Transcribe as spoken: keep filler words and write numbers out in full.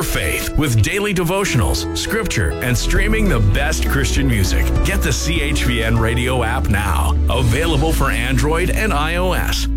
faith with daily devotionals, scripture, and streaming the best Christian music. Get the C H V N radio app now. Available for Android and iOS.